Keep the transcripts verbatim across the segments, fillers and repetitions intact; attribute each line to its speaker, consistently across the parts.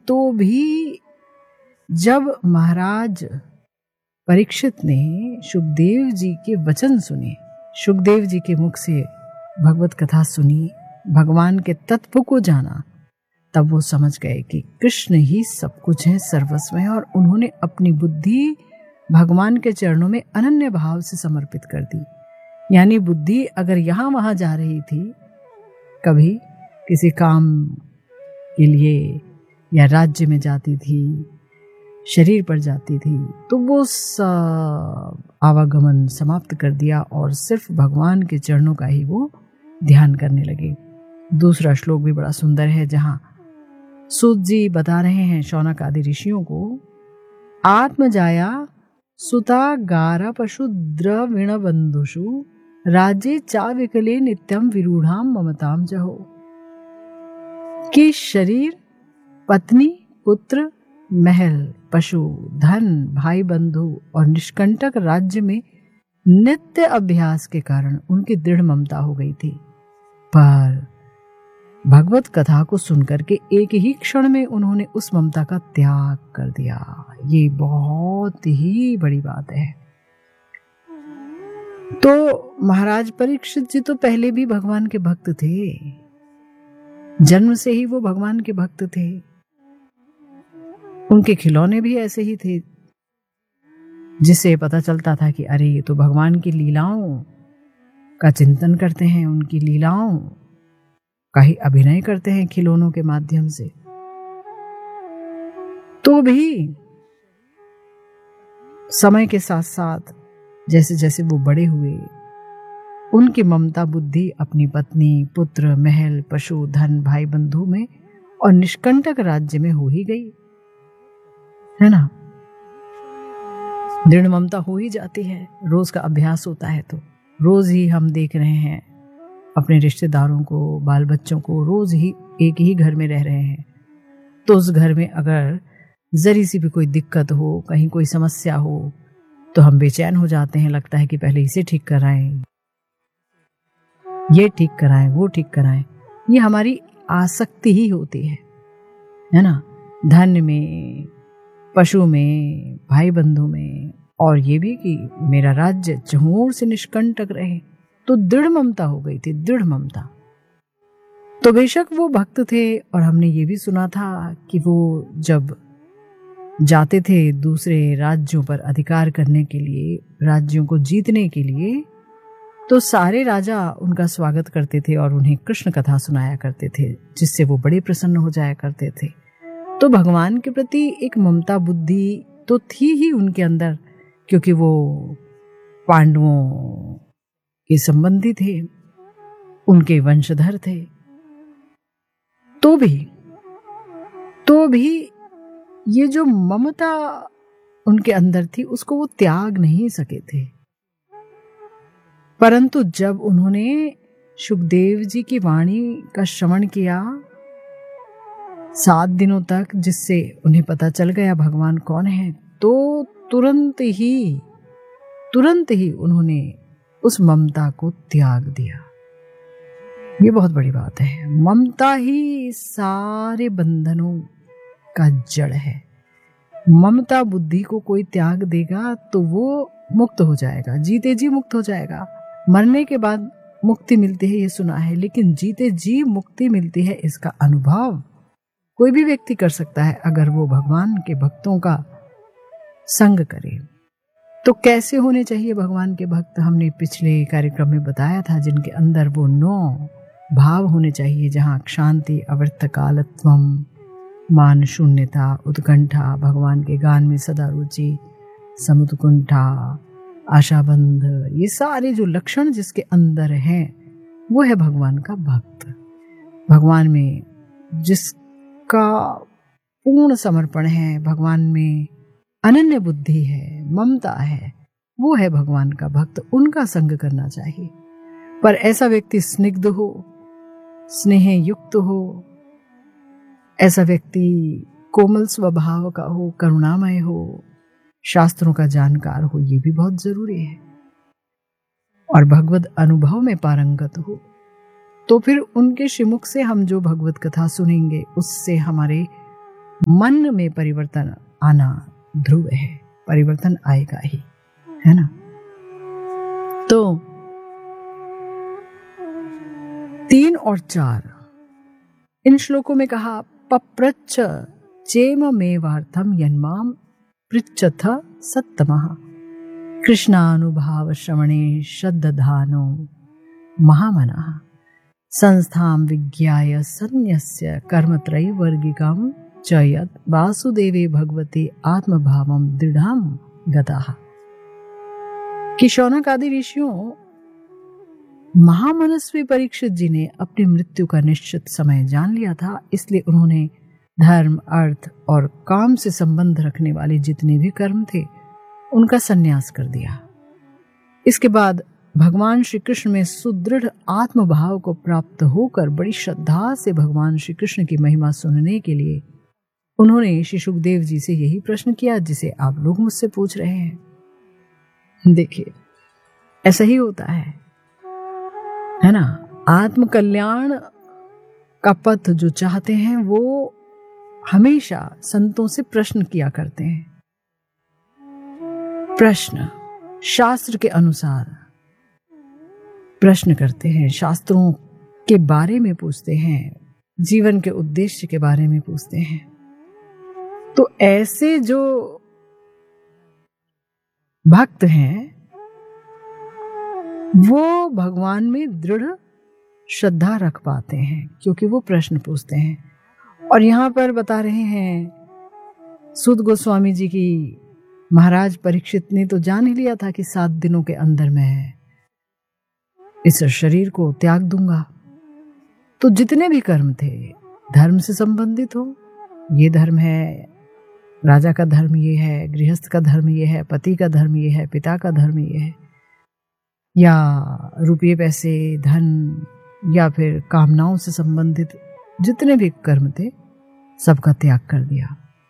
Speaker 1: तो भी जब महाराज परीक्षित ने सुखदेव जी के वचन सुने, सुखदेव जी के मुख से भगवत कथा सुनी, भगवान के तत्व को जाना, तब वो समझ गए कि कृष्ण ही सब कुछ है, सर्वस्व है, और उन्होंने अपनी बुद्धि भगवान के चरणों में अनन्य भाव से समर्पित कर दी। यानी बुद्धि अगर यहाँ वहाँ जा रही थी, कभी किसी काम के लिए या राज्य में जाती थी, शरीर पर जाती थी, तो वो सब आवागमन समाप्त कर दिया और सिर्फ भगवान के चरणों का ही वो ध्यान करने लगे। दूसरा श्लोक भी बड़ा सुंदर है, जहाँ सूत जी बता रहे हैं शौनक आदि ऋषियों को, आत्मजाया सुता गारा पशु द्रविण बंधुषु राज्य चा विकले नित्यम विरूढ़ाम ममताम जहो, कि शरीर, पत्नी, पुत्र, महल, पशु, धन, भाई बंधु और निष्कंटक राज्य में नित्य अभ्यास के कारण उनकी दृढ़ ममता हो गई थी। पर भगवत कथा को सुनकर के एक ही क्षण में उन्होंने उस ममता का त्याग कर दिया। ये बहुत ही बड़ी बात है। तो महाराज परीक्षित जी तो पहले भी भगवान के भक्त थे, जन्म से ही वो भगवान के भक्त थे। उनके खिलौने भी ऐसे ही थे, जिससे पता चलता था कि अरे ये तो भगवान की लीलाओं का चिंतन करते हैं, उनकी लीलाओं का ही अभिनय करते हैं खिलौनों के माध्यम से। तो भी समय के साथ साथ जैसे जैसे वो बड़े हुए, उनकी ममता बुद्धि अपनी पत्नी, पुत्र, महल, पशु, धन, भाई बंधु में और निष्कंटक राज्य में हो ही गई, है ना। दृढ़ ममता हो ही जाती है, रोज का अभ्यास होता है। तो रोज ही हम देख रहे हैं अपने रिश्तेदारों को, बाल बच्चों को, रोज ही एक ही घर में रह रहे हैं, तो उस घर में अगर जरी सी भी कोई दिक्कत हो, कहीं कोई समस्या हो, तो हम बेचैन हो जाते हैं। लगता है कि पहले इसे ठीक कराएं, ये ठीक कराएं, वो ठीक कराएं। ये हमारी आसक्ति ही होती है, है ना, धन में, पशु में, भाई बंधु में, और ये भी कि मेरा राज्य चहुओं से निष्कंटक रहे। तो दृढ़ ममता हो गई थी, दृढ़ ममता। तो बेशक वो भक्त थे, और हमने ये भी सुना था कि वो जब जाते थे दूसरे राज्यों पर अधिकार करने के लिए, राज्यों को जीतने के लिए, तो सारे राजा उनका स्वागत करते थे और उन्हें कृष्ण कथा सुनाया करते थे, जिससे वो बड़े प्रसन्न हो जाया करते थे। तो भगवान के प्रति एक ममता बुद्धि तो थी ही उनके अंदर, क्योंकि वो पांडवों के संबंधी थे, उनके वंशधर थे। तो भी तो भी ये जो ममता उनके अंदर थी, उसको वो त्याग नहीं सके थे। परंतु जब उन्होंने सुखदेव जी की वाणी का श्रवण किया सात दिनों तक, जिससे उन्हें पता चल गया भगवान कौन है, तो तुरंत ही तुरंत ही उन्होंने उस ममता को त्याग दिया। ये बहुत बड़ी बात है। ममता ही सारे बंधनों का जड़ है। ममता बुद्धि को कोई त्याग देगा तो वो मुक्त हो जाएगा, जीते जी मुक्त हो जाएगा। मरने के बाद मुक्ति मिलती है ये सुना है, लेकिन जीते जी मुक्ति मिलती है, इसका अनुभव कोई भी व्यक्ति कर सकता है अगर वो भगवान के भक्तों का संग करे। तो कैसे होने चाहिए भगवान के भक्त? हमने पिछले कार्यक्रम में बताया था, जिनके अंदर वो नौ भाव होने चाहिए, जहाँ शांति, अवर्त कालत्वम, मान शून्यता, उत्कंठा, भगवान के गान में सदा रुचि, समुत्कुंठा, आशाबंध, ये सारे जो लक्षण जिसके अंदर हैं, वो है भगवान का भक्त। भगवान में जिसका पूर्ण समर्पण है, भगवान में अनन्य बुद्धि है, ममता है, वो है भगवान का भक्त। उनका संग करना चाहिए। पर ऐसा व्यक्ति स्निग्ध हो, स्नेह युक्त हो, ऐसा व्यक्ति कोमल स्वभाव का हो, करुणामय हो, शास्त्रों का जानकार हो, ये भी बहुत जरूरी है, और भगवत अनुभव में पारंगत हो। तो फिर उनके श्रीमुख से हम जो भगवत कथा सुनेंगे, उससे हमारे मन में परिवर्तन आना ध्रुव है, परिवर्तन आएगा ही, है ना। तो तीन और चार इन श्लोकों में कहा, पप्रच्छ चेम मेवार्थम यन्माम पृच्छथ सत्तमः कृष्णानुभाव श्रवणे श्रद्धानो महामनः संस्थां विज्ञाय सन्न्यस्य कर्मत्रयवर्गिकं च यत् वासुदेवे भगवते आत्मभावं दृढ़ं गताः। कि शौनक आदि ऋषियों महामनस्वी परीक्षित जी ने अपनी मृत्यु का निश्चित समय जान लिया था, इसलिए उन्होंने धर्म, अर्थ और काम से संबंध रखने वाले जितने भी कर्म थे उनका संन्यास कर दिया। इसके बाद भगवान श्री कृष्ण में सुदृढ़ आत्मभाव को प्राप्त होकर बड़ी श्रद्धा से भगवान श्री कृष्ण की महिमा सुनने के लिए उन्होंने श्री सुखदेव जी से यही प्रश्न किया जिसे आप लोग मुझसे पूछ रहे हैं। देखिए, ऐसा ही होता है है ना। आत्म कल्याण का पथ जो चाहते हैं वो हमेशा संतों से प्रश्न किया करते हैं। प्रश्न शास्त्र के अनुसार प्रश्न करते हैं, शास्त्रों के बारे में पूछते हैं, जीवन के उद्देश्य के बारे में पूछते हैं। तो ऐसे जो भक्त हैं वो भगवान में दृढ़ श्रद्धा रख पाते हैं क्योंकि वो प्रश्न पूछते हैं। और यहां पर बता रहे हैं सूत गोस्वामी जी की महाराज परीक्षित ने तो जान ही लिया था कि सात दिनों के अंदर मैं इस शरीर को त्याग दूंगा। तो जितने भी कर्म थे धर्म से संबंधित हो, ये धर्म है, राजा का धर्म ये है, गृहस्थ का धर्म ये है, पति का धर्म ये है, पिता का धर्म ये है, या रुपये पैसे धन या फिर कामनाओं से संबंधित जितने भी कर्म थे सबका त्याग कर दिया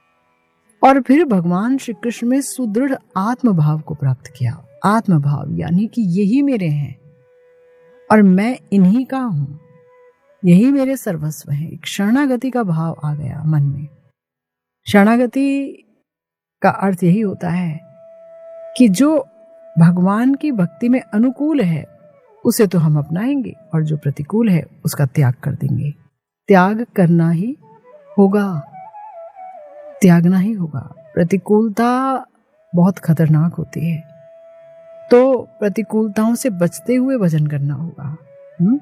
Speaker 1: और फिर भगवान श्री कृष्ण में सुदृढ़ आत्मभाव को प्राप्त किया। आत्मभाव यानी कि यही मेरे हैं और मैं इन्हीं का हूं, यही मेरे सर्वस्व है। एक शरणागति का भाव आ गया मन में। शरणागति का अर्थ यही होता है कि जो भगवान की भक्ति में अनुकूल है उसे तो हम अपनाएंगे और जो प्रतिकूल है उसका त्याग कर देंगे। त्याग करना ही होगा, त्यागना ही होगा। प्रतिकूलता बहुत खतरनाक होती है, तो प्रतिकूलताओं से बचते हुए भजन करना होगा हुँ?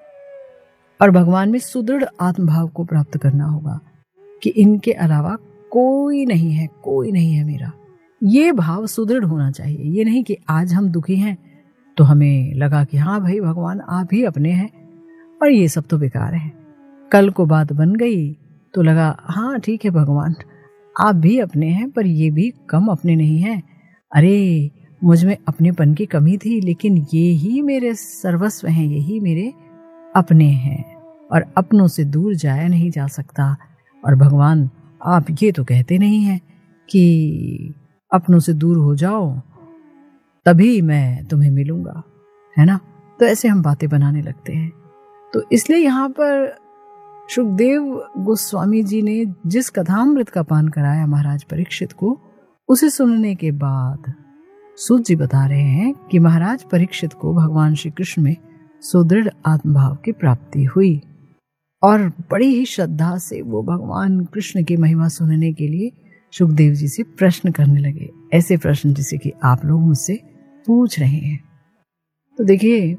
Speaker 1: और भगवान में सुदृढ़ आत्मभाव को प्राप्त करना होगा कि इनके अलावा कोई नहीं है, कोई नहीं है मेरा। ये भाव सुदृढ़ होना चाहिए। ये नहीं कि आज हम दुखी हैं तो हमें लगा कि हाँ भाई भगवान आप ही अपने हैं और ये सब तो बेकार है। कल को बात बन गई तो लगा हाँ ठीक है भगवान आप भी अपने हैं पर ये भी कम अपने नहीं हैं। अरे मुझ में अपनेपन की कमी थी लेकिन ये ही मेरे सर्वस्व हैं, यही मेरे अपने हैं और अपनों से दूर जाया नहीं जा सकता। और भगवान आप ये तो कहते नहीं हैं कि अपनों से दूर हो जाओ तभी मैं तुम्हें मिलूंगा, है ना। तो ऐसे हम बातें बनाने लगते हैं। तो इसलिए यहाँ पर सुखदेव गोस्वामी जी ने जिस कथामृत का पान कराया महाराज परीक्षित को, उसे सुनने के बाद सूत जी बता रहे हैं कि महाराज परीक्षित को भगवान श्री कृष्ण में सुदृढ़ आत्मभाव की प्राप्ति हुई और बड़ी ही श्रद्धा से वो भगवान कृष्ण की महिमा सुनने के लिए सुखदेव जी से प्रश्न करने लगे। ऐसे प्रश्न जिसे कि आप लोग मुझसे पूछ रहे हैं। तो देखिए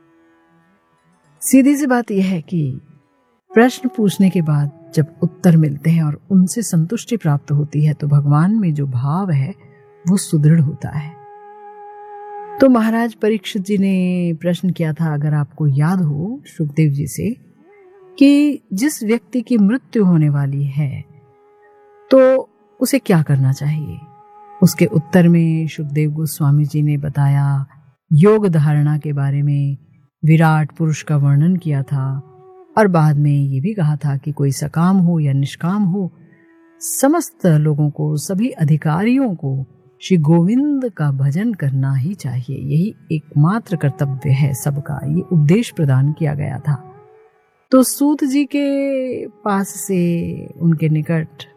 Speaker 1: सीधी सी बात यह है कि प्रश्न पूछने के बाद जब उत्तर मिलते हैं और उनसे संतुष्टि प्राप्त होती है तो भगवान में जो भाव है वो सुदृढ़ होता है। तो महाराज परीक्षित जी ने प्रश्न किया था, अगर आपको याद हो सुखदेव जी से, कि जिस व्यक्ति की मृत्यु होने वाली है तो उसे क्या करना चाहिए। उसके उत्तर में सुखदेव गोस्वामी जी ने बताया, योग धारणा के बारे में विराट पुरुष का वर्णन किया था और बाद में ये भी कहा था कि कोई सकाम हो या निष्काम हो, समस्त लोगों को, सभी अधिकारियों को श्री गोविंद का भजन करना ही चाहिए। यही एकमात्र कर्तव्य है सबका। ये उपदेश प्रदान किया गया था। तो सूत जी के पास से, उनके निकट